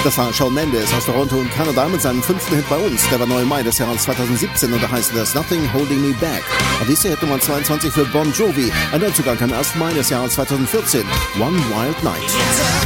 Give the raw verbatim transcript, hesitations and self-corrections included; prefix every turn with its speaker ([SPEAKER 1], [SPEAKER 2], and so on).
[SPEAKER 1] Das war Shawn Mendes aus Toronto und Kanada mit seinem fünften Hit bei uns. Der war neu im Mai des Jahres zweitausendsiebzehn und da heißt das Nothing Holding Me Back. Und dies hier Hit Nummer zweiundzwanzig für Bon Jovi. Ein Neuzugang am ersten Mai des Jahres zweitausendvierzehn. One Wild Night.